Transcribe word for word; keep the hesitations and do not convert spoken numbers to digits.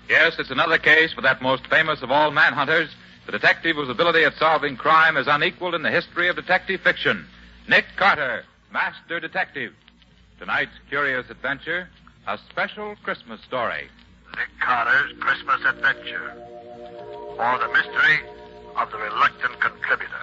Yes, it's another case for that most famous of all manhunters, the detective whose ability at solving crime is unequaled in the history of detective fiction. Nick Carter, Master Detective. Tonight's curious adventure, a special Christmas story. Nick Carter's Christmas Adventure. Or the mystery of the reluctant contributor.